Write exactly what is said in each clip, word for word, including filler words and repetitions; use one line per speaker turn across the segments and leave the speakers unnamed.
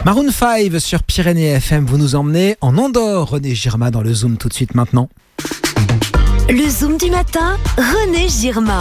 Maroon cinq sur Pyrénées F M, vous nous emmenez en Andorre. René Girma dans le Zoom tout de suite maintenant.
Le Zoom du matin, René Girma.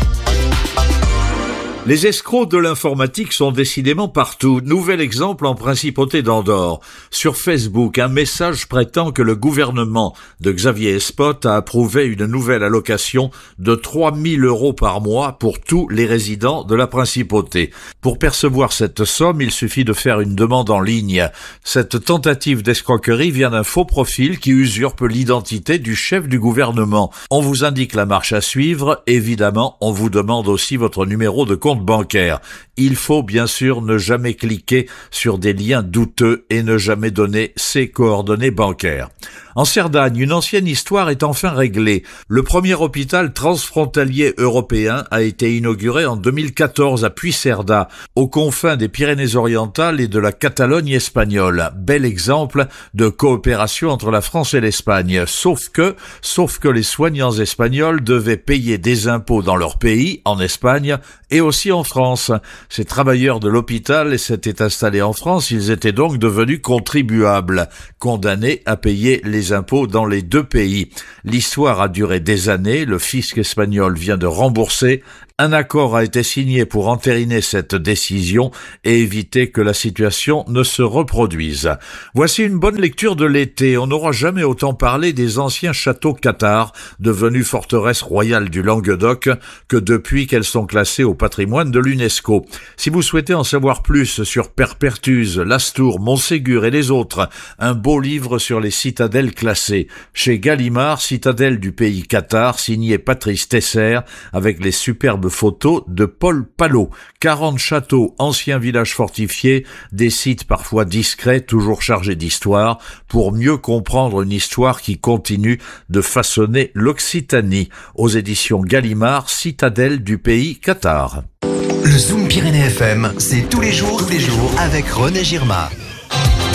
Les escrocs de l'informatique sont décidément partout. Nouvel exemple en principauté d'Andorre. Sur Facebook, un message prétend que le gouvernement de Xavier Espot a approuvé une nouvelle allocation de trois mille euros par mois pour tous les résidents de la principauté. Pour percevoir cette somme, il suffit de faire une demande en ligne. Cette tentative d'escroquerie vient d'un faux profil qui usurpe l'identité du chef du gouvernement. On vous indique la marche à suivre. Évidemment, on vous demande aussi votre numéro de compte bancaire. Il faut bien sûr ne jamais cliquer sur des liens douteux et ne jamais donner ses coordonnées bancaires. En Cerdagne, une ancienne histoire est enfin réglée. Le premier hôpital transfrontalier européen a été inauguré en deux mille quatorze à Puigcerdà, aux confins des Pyrénées-Orientales et de la Catalogne espagnole. Bel exemple de coopération entre la France et l'Espagne. Sauf que, sauf que les soignants espagnols devaient payer des impôts dans leur pays, en Espagne, et aussi en France. Ces travailleurs de l'hôpital s'étaient installés en France, ils étaient donc devenus contribuables, condamnés à payer les impôts dans les deux pays. L'histoire a duré des années, le fisc espagnol vient de rembourser. Un accord a été signé pour entériner cette décision et éviter que la situation ne se reproduise. Voici une bonne lecture de l'été. On n'aura jamais autant parlé des anciens châteaux cathares, devenus forteresses royales du Languedoc, que depuis qu'elles sont classées au patrimoine de l'UNESCO. Si vous souhaitez en savoir plus sur Perpertuse, Lastours, Montségur et les autres, un beau livre sur les citadelles classées. Chez Gallimard, Citadelle du pays cathare, signé Patrice Tesser, avec les superbes photos de Paul Palot. quarante châteaux, anciens villages fortifiés, des sites parfois discrets, toujours chargés d'histoire, pour mieux comprendre une histoire qui continue de façonner l'Occitanie. Aux éditions Gallimard, Citadelle du pays cathare.
Le Zoom Pyrénées F M, c'est tous les jours, tous les jours avec René Girma.